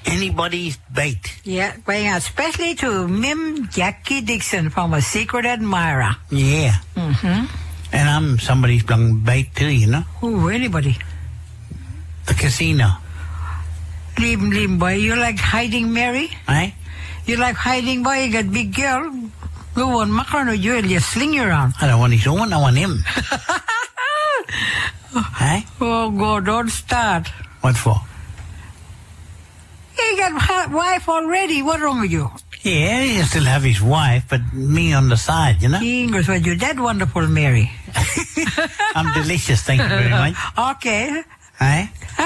anybody's bait. Yeah, going out especially to Mim Jackie Dixon from A Secret Admirer. Yeah. Mm-hmm. And I'm somebody's bait too, you know. Ooh, anybody. The casino. Leave, boy. You like hiding, Mary? Eh? You like hiding, boy? You got big girl. Go on, Macron or you and just sling you around. I don't want his own, I want him. Eh? Oh, God, don't start. What for? He got wife already. What's wrong with you? Yeah, he still have his wife, but me on the side, you know? English, well, you're that wonderful, Mary. I'm delicious, thank you very much. Okay. Eh?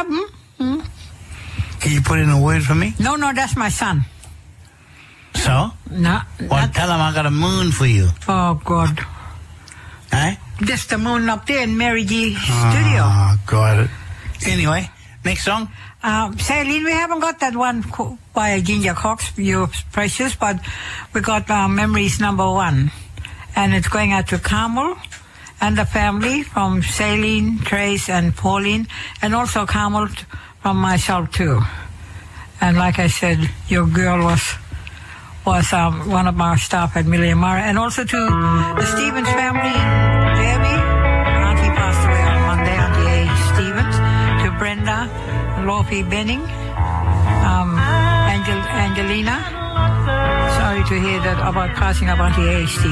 Can you put in a word for me? No, that's my son. So? No. Well, tell him I got a moon for you. Oh, God. Eh? Just the moon up there in Mary G studio. Oh, God. Anyway, next song? Celine, we haven't got that one by Ginger Cox, You're Precious, but we got Memories #1. And it's going out to Carmel and the family from Celine, Trace, and Pauline, and also Carmel from myself, too. And like I said, your girl was one of our staff at Million Mara, and also to the Stevens family in Jeremy. Auntie passed away on Monday, Auntie A. Stevens. To Brenda, Lofi Benning, Angelina. Sorry to hear that about passing of Auntie A. Stevens.